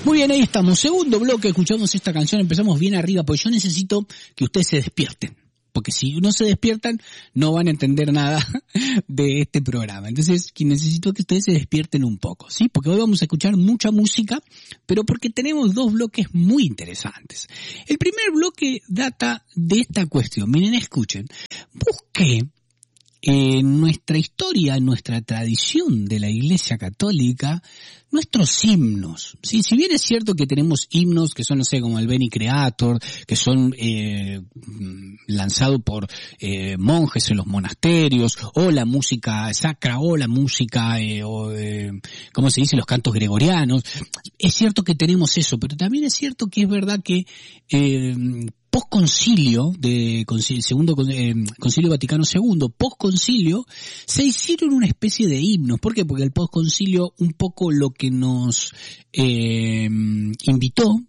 Muy bien, ahí estamos. Segundo bloque, escuchamos esta canción, empezamos bien arriba, porque yo necesito que ustedes se despierten. Porque si no se despiertan, no van a entender nada de este programa. Entonces, necesito que ustedes se despierten un poco, ¿sí? Porque hoy vamos a escuchar mucha música, pero porque tenemos dos bloques muy interesantes. El primer bloque data de esta cuestión. Miren, escuchen. Busqué en nuestra historia, en nuestra tradición de la Iglesia Católica, nuestros himnos, ¿sí? Si bien es cierto que tenemos himnos que son, no sé, como el Beni Creator, que son lanzados por monjes en los monasterios, o la música sacra, o la música, ¿cómo se dice?, los cantos gregorianos. Es cierto que tenemos eso, pero también es cierto que es verdad que post-concilio, Concilio Vaticano II, post-concilio, se hicieron una especie de himnos. ¿Por qué? Porque el post-concilio un poco lo que nos invitó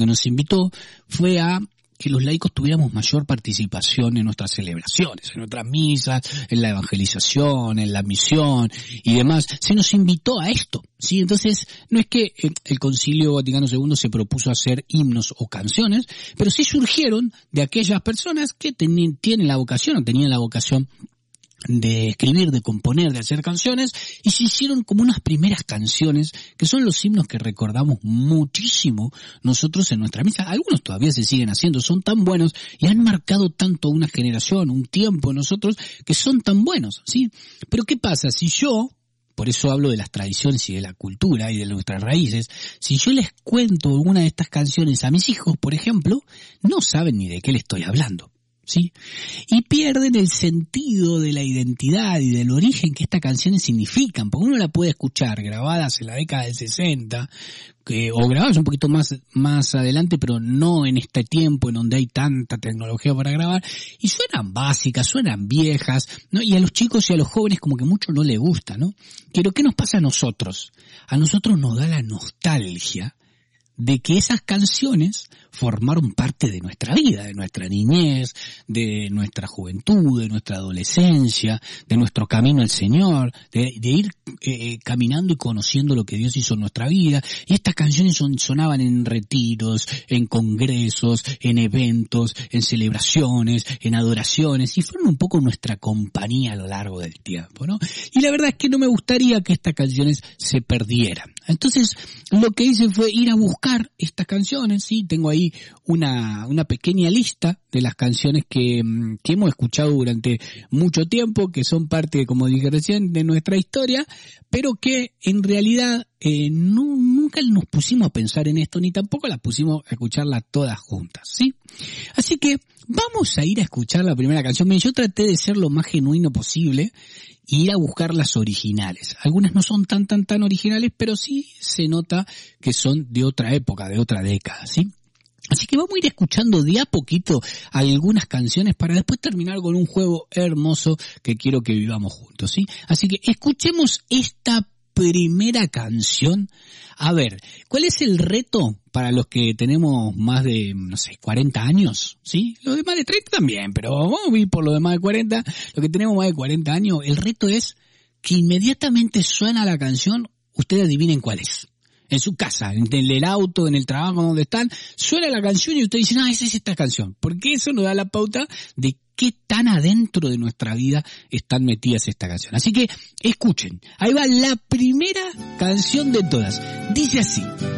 fue a que los laicos tuviéramos mayor participación en nuestras celebraciones, en nuestras misas, en la evangelización, en la misión y demás. Se nos invitó a esto, ¿sí? Entonces, no es que el Concilio Vaticano II se propuso hacer himnos o canciones, pero sí surgieron de aquellas personas que tienen la vocación o tenían la vocación de escribir, de componer, de hacer canciones, y se hicieron como unas primeras canciones que son los himnos que recordamos muchísimo nosotros en nuestra misa. Algunos todavía se siguen haciendo, son tan buenos y han marcado tanto una generación, un tiempo en nosotros, que son tan buenos, ¿sí? Pero ¿qué pasa? Si yo, por eso hablo de las tradiciones y de la cultura y de nuestras raíces, si yo les cuento alguna de estas canciones a mis hijos, por ejemplo, no saben ni de qué les estoy hablando, ¿sí? Y pierden el sentido de la identidad y del origen que estas canciones significan, porque uno la puede escuchar grabadas en la década del 60, o grabadas un poquito más adelante, pero no en este tiempo en donde hay tanta tecnología para grabar, y suenan básicas, suenan viejas, ¿no? Y a los chicos y a los jóvenes como que mucho no les gusta, ¿no? Pero ¿qué nos pasa a nosotros? A nosotros nos da la nostalgia de que esas canciones formaron parte de nuestra vida, de nuestra niñez, de nuestra juventud, de nuestra adolescencia, de nuestro camino al Señor, de ir caminando y conociendo lo que Dios hizo en nuestra vida. Y estas canciones sonaban en retiros, en congresos, en eventos, en celebraciones, en adoraciones, y fueron un poco nuestra compañía a lo largo del tiempo, ¿no? Y la verdad es que no me gustaría que estas canciones se perdieran. Entonces, lo que hice fue ir a buscar estas canciones, ¿sí? Tengo ahí una pequeña lista de las canciones que hemos escuchado durante mucho tiempo, que son parte, como dije recién, de nuestra historia, pero que en realidad nunca nos pusimos a pensar en esto, ni tampoco las pusimos a escucharlas todas juntas, ¿sí? Así que vamos a ir a escuchar la primera canción. Yo traté de ser lo más genuino posible y ir a buscar las originales. Algunas no son tan originales, pero sí se nota que son de otra época, de otra década, ¿sí? Así que vamos a ir escuchando de a poquito algunas canciones para después terminar con un juego hermoso que quiero que vivamos juntos, ¿sí? Así que escuchemos esta primera canción. A ver, ¿cuál es el reto para los que tenemos más de, 40 años? ¿Sí? Los de más de 30 también, pero vamos a ir por los de más de 40. Los que tenemos más de 40 años, el reto es que inmediatamente suena la canción, ustedes adivinen cuál es. En su casa, en el auto, en el trabajo, donde están, suena la canción y ustedes dicen, esa es esta canción. Porque eso nos da la pauta de qué tan adentro de nuestra vida están metidas esta canción. Así que escuchen, ahí va la primera canción de todas. Dice así: